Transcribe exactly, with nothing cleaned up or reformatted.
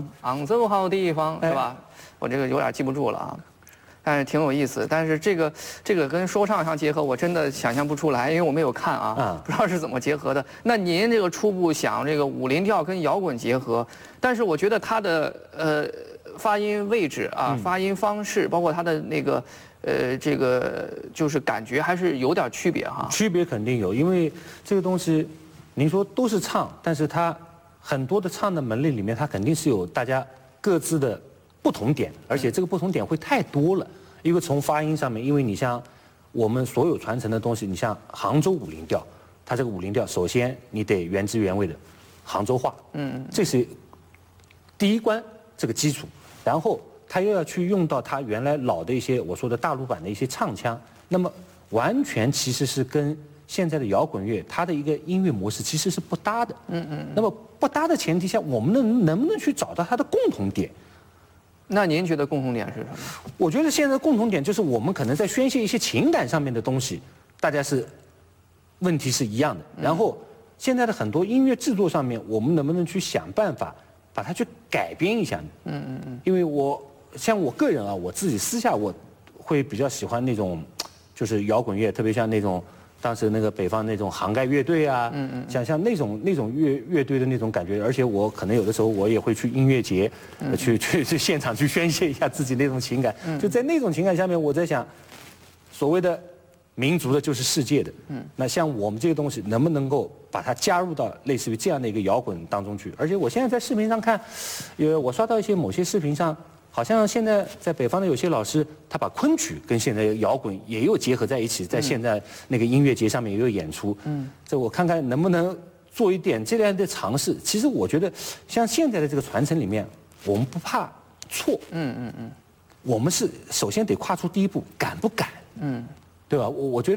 杭州好地方是吧？我这个有点记不住了啊。但是挺有意思，但是这个这个跟说唱相结合，我真的想象不出来，因为我没有看啊，嗯、不知道是怎么结合的。那您这个初步想这个五零调跟摇滚结合，但是我觉得它的呃发音位置啊、嗯、发音方式，包括它的那个呃这个就是感觉还是有点区别哈。 区别肯定有，因为这个东西，您说都是唱，但是它很多的唱的门类里面，它肯定是有大家各自的不同点，而且这个不同点会太多了。一个从发音上面，因为你像我们所有传承的东西，你像杭州五零调，它这个五零调，首先你得原汁原味的杭州话，嗯，这是第一关这个基础，然后它又要去用到它原来老的一些我说的大陆版的一些唱腔，那么完全其实是跟现在的摇滚乐它的一个音乐模式其实是不搭的，嗯嗯，那么不搭的前提下，我们能能不能去找到它的共同点？ 那您觉得共同点是什么？ 我觉得现在的共同点就是我们可能在宣泄一些情感上面的东西，大家是问题是一样的。然后现在的很多音乐制作上面，我们能不能去想办法把它去改编一下呢？嗯嗯嗯。因为我像我个人啊，我自己私下我会比较喜欢那种就是摇滚乐，特别像那种当时那个北方那种杭盖乐队啊，嗯嗯，像像那种那种乐乐队的那种感觉，而且我可能有的时候我也会去音乐节，嗯、去去去现场去宣泄一下自己那种情感。嗯、就在那种情感下面，我在想，所谓的民族的就是世界的，嗯，那像我们这个东西能不能够把它加入到类似于这样的一个摇滚当中去？而且我现在在视频上看，因为我刷到一些某些视频上。好像现在在北方的有些老师，他把昆曲跟现在摇滚也有结合在一起，在现在那个音乐节上面也有演出。嗯，这我看看能不能做一点这样的尝试。其实我觉得，像现在的这个传承里面，我们不怕错。嗯嗯嗯，我们是首先得跨出第一步，敢不敢？嗯，对吧？我我觉得。